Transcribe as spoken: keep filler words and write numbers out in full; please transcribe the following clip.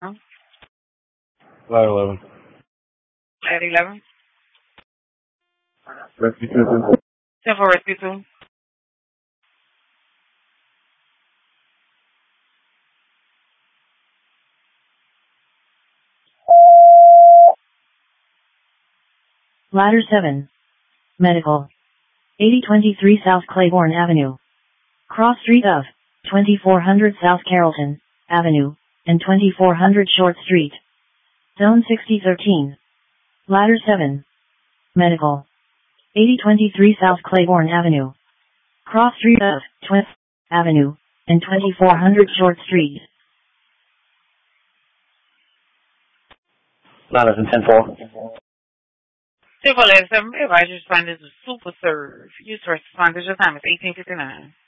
Ladder eleven. Ladder eleven. Rescue two. ten for Rescue two. Ladder seven. Medical. eighty twenty-three South Claiborne Avenue. Cross street of twenty-four hundred South Carrollton Avenue and twenty-four hundred Short Street. Zone sixty thirteen. Ladder seven. Medical. eighty twenty-three South Claiborne Avenue. Cross street of twentieth Avenue and twenty-four hundred Short Street. Ladder ten four. ten for Ladder seven. Advise you responders to Super Serve. Use first responders. Your time is eighteen fifty-nine.